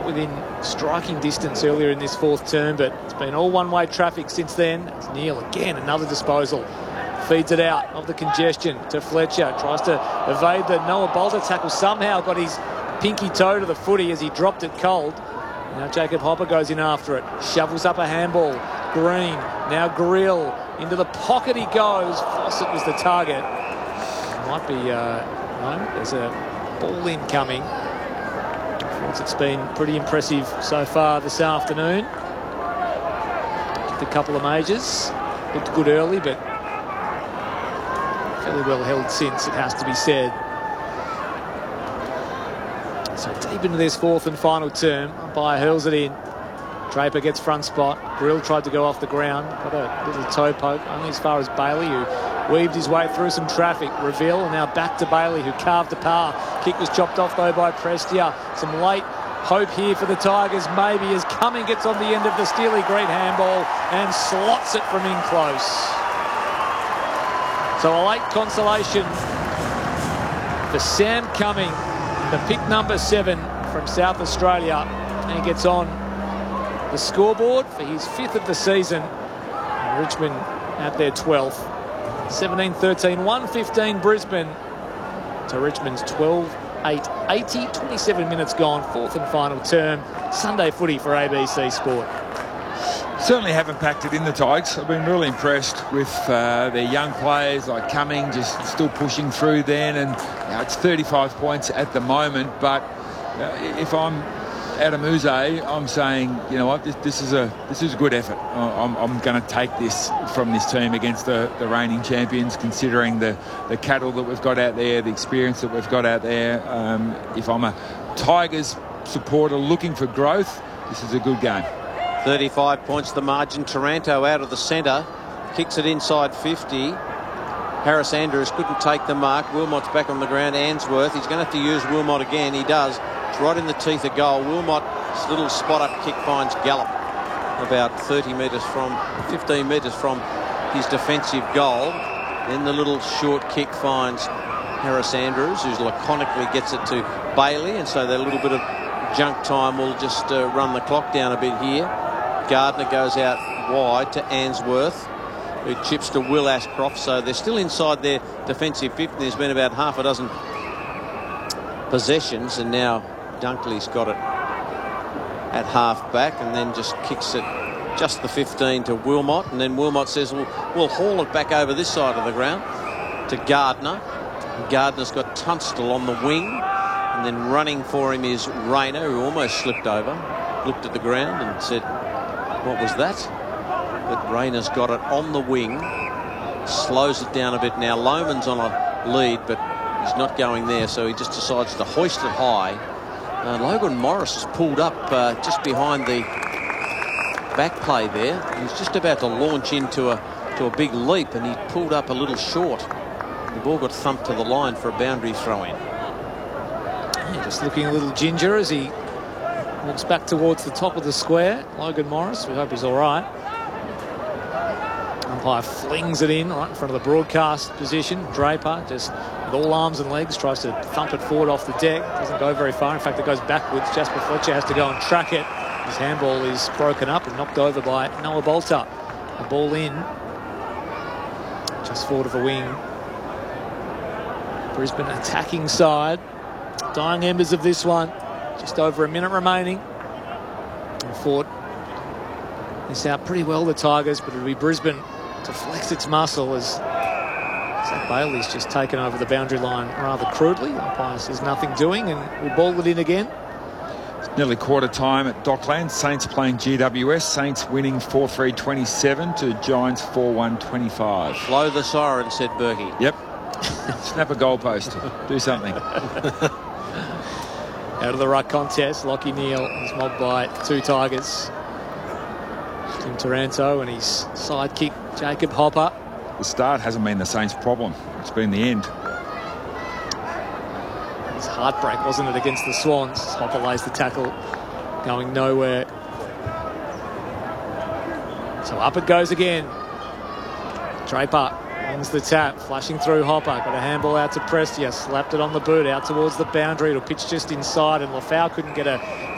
within striking distance earlier in this fourth term, but it's been all one-way traffic since then. It's Neil again, another disposal. Feeds it out of the congestion to Fletcher. Tries to evade the Noah Bolter tackle. Somehow got his pinky toe to the footy as he dropped it cold. Now Jacob Hopper goes in after it. Shovels up a handball. Green. Now Grill. Into the pocket he goes. Fawcett was the target. Might be... no, there's a ball in coming. It's been pretty impressive so far this afternoon. Just a couple of majors. Looked good early, but fairly well held since, it has to be said. So deep into this fourth and final term, umpire hurls it in. Draper gets front spot. Grill tried to go off the ground. Got a little toe poke, only as far as Bailey, who weaved his way through some traffic. Reveal, and now back to Bailey, who carved the par. Kick was chopped off, though, by Prestia. Some late hope here for the Tigers, maybe, as Cumming gets on the end of the Steely Green handball and slots it from in close. So a late consolation for Sam Cumming, the pick number 7 from South Australia. And he gets on the scoreboard for his 5th of the season. And Richmond at their 12th. 17-13, 115 Brisbane to Richmond's 12-8, 27 minutes gone, fourth and final term. Sunday footy for ABC Sport. Certainly haven't packed it in, the Tigers. I've been really impressed with their young players like Cumming, just still pushing through then, and it's 35 points at the moment. But if I'm Adam Uze, I'm saying, you know what, this is a good effort. I'm going to take this from this team against the reigning champions, considering the cattle that we've got out there, the experience that we've got out there. If I'm a Tigers supporter looking for growth, this is a good game. 35 points the margin. Taranto out of the centre, kicks it inside 50. Harris Andrews couldn't take the mark. Wilmot's back on the ground. Answorth, he's going to have to use Wilmot again. He does. It's right in the teeth of goal. Wilmot's little spot-up kick finds Gallup about 15 metres from his defensive goal. Then the little short kick finds Harris Andrews, who laconically gets it to Bailey, and so that little bit of junk time will just run the clock down a bit here. Gardner goes out wide to Answorth, who chips to Will Ashcroft, so they're still inside their defensive 50. There's been about half a dozen possessions, and now Dunkley's got it at half back and then just kicks it just the 15 to Wilmot, and then Wilmot says, well, we'll haul it back over this side of the ground to Gardner. Gardner's got Tunstall on the wing, and then running for him is Rayner, who almost slipped over, looked at the ground and said, what was that? But Rayner's got it on the wing, slows it down a bit now. Lohman's on a lead, but he's not going there, so he just decides to hoist it high. Logan Morris is pulled up just behind the back play there. He's just about to launch into a big leap, and he pulled up a little short. The ball got thumped to the line for a boundary throw-in. Yeah, just looking a little ginger as he walks back towards the top of the square. Logan Morris, we hope he's all right. Umpire flings it in right in front of the broadcast position. Draper, just with all arms and legs, tries to thump it forward off the deck. Doesn't go very far. In fact, it goes backwards. Jasper Fletcher has to go and track it. His handball is broken up and knocked over by Noah Bolter. The ball in, just forward of a wing. Brisbane attacking side. Dying embers of this one. Just over a minute remaining. And fought this out pretty well, the Tigers, but it'll be Brisbane to flex its muscle as Zach Bailey's just taken over the boundary line rather crudely. Umpire says nothing doing, and we'll ball it in again. It's nearly quarter time at Dockland. Saints playing GWS. Saints winning 4-3-27 to Giants 4-1-25. Blow the siren, said Berkey. Yep. Snap a goalpost. Do something. Out of the ruck contest, Lachie Neale is mobbed by two Tigers. Tim Taranto and his sidekick, Jacob Hopper. The start hasn't been the Saints' problem. It's been the end. It's heartbreak, wasn't it, against the Swans? Hopper lays the tackle, going nowhere. So up it goes again. Draper wins the tap, flashing through Hopper. Got a handball out to Prestia, slapped it on the boot, out towards the boundary. It'll pitch just inside, and Lafau couldn't get a